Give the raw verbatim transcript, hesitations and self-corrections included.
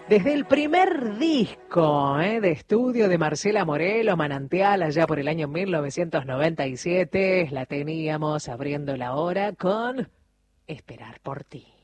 Desde el primer disco ¿eh? de estudio de Marcela Morelo, Manantial, allá por el año mil novecientos noventa y siete, la teníamos abriendo la hora con Esperar por ti.